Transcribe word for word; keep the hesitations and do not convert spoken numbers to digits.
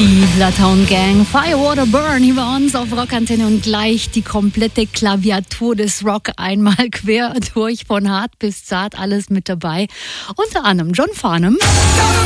Die Bloodhound Gang, Firewater Burn hier bei uns auf Rockantenne und gleich die komplette Klaviatur des Rock einmal quer durch, von hart bis zart, alles mit dabei. Unter anderem John Farnham.